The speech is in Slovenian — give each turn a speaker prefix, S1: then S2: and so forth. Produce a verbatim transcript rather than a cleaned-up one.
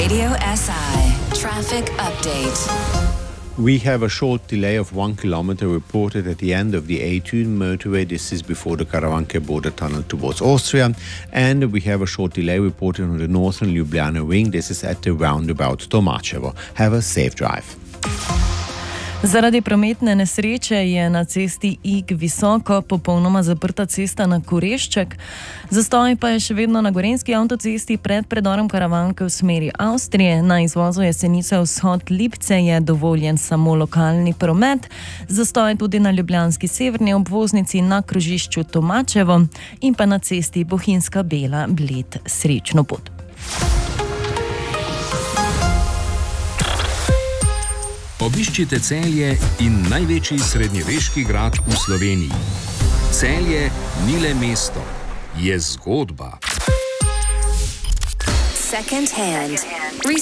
S1: Radio S I Traffic Update.
S2: We have a short delay of one kilometer reported at the end of the A two motorway. This is before the Karavanke border tunnel towards Austria. And we have a short delay reported on the northern Ljubljana ring. This is at the roundabout Tomačevo. Have a safe drive.
S3: Zaradi prometne nesreče je na cesti Ig visoko popolnoma zaprta cesta na Kurešček. Zastoj pa je še vedno na Gorenjski avtocesti pred predorom Karavanke v smeri Avstrije. Na izvozu Jesenice vzhod Lipce je dovoljen samo lokalni promet. Zastoj tudi na ljubljanski severni obvoznici na krožišču Tomačevo in pa na cesti Bohinjska Bela Bled. Srečno pot.
S4: Obiščite Celje in največji srednjeveški grad v Sloveniji. Celje ni le mesto, je zgodba.
S1: Second hand.